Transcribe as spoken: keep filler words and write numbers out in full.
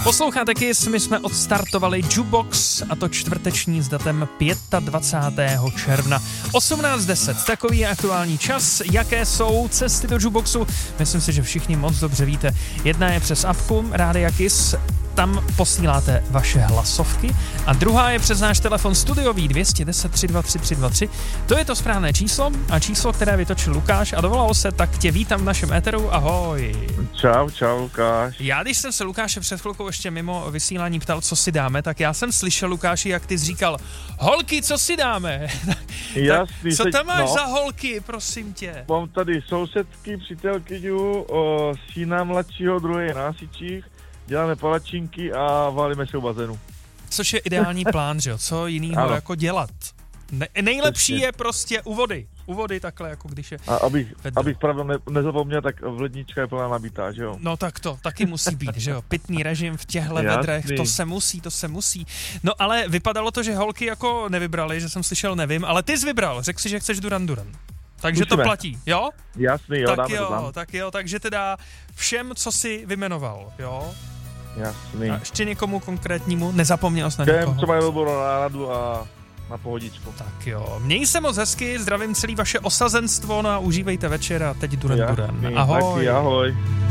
Posloucháte Kiss, my jsme odstartovali Jukebox a to čtvrteční s datem dvacátého pátého června. osmnáct deset, takový je aktuální čas. Jaké jsou cesty do Jukeboxu? Myslím si, že všichni moc dobře víte. Jedna je přes apku Rádia Kiss, tam posíláte vaše hlasovky a druhá je přes náš telefon studiový dvě jedna nula tři dva tři tři dva tři. To je to správné číslo a číslo, které vytočil Lukáš a dovolalo se, tak tě vítám v našem éteru. Ahoj. Čau, čau Lukáš. Já když jsem se Lukáše před chvilkou ještě mimo vysílání ptal, co si dáme, tak já jsem slyšel, Lukáši, jak ty jsi říkal, holky, co si dáme? Jasný, co tam máš no. za holky, prosím tě? Mám tady sousedky, přítelkyňu, syna mladšího, druhý je na Hasičích. Děláme palačinky a válíme se u bazénu. Což je ideální plán, že jo? Co jinýho jako dělat? Ne- nejlepší Přesně. je prostě u vody. U vody takhle, jako když je... A abych, abych pravda ne- nezapomněl, tak lednička je plná nabitá, že jo? No tak to taky musí být, že jo? Pitný režim v těchto vedrech, to se musí, to se musí. No ale vypadalo to, že holky jako nevybrali, že jsem slyšel nevím, ale ty jsi vybral, řekl si, že chceš Duran Duran. Takže Musíme. to platí, jo? Jasný, jo, tak dáme jo, to tam. tak jo, takže teda všem, co jsi vymenoval, jo? Jasný. A ještě někomu konkrétnímu, nezapomněl jsi na Všem, někoho. co mají dobrou náladu a na pohodičku. Tak jo, měj se moc hezky, zdravím celý vaše osazenstvo, no a užívejte večer a teď Duran Duran. Jasný, Ahoj. taky, ahoj.